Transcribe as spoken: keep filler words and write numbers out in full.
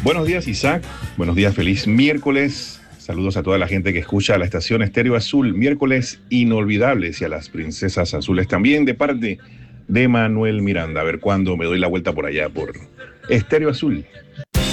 Buenos días, Isaac. Buenos días, feliz miércoles. Saludos a toda la gente que escucha la estación Estéreo Azul. Miércoles inolvidables y a las princesas azules también de parte de Manuel Miranda. A ver cuándo me doy la vuelta por allá por Estéreo Azul.